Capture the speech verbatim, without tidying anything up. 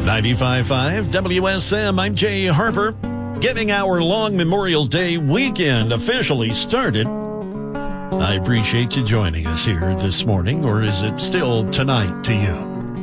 ninety-five point five W S M, I'm Jay Harper, getting our long Memorial Day weekend officially started. I appreciate you joining us here this morning, or is it still tonight to you?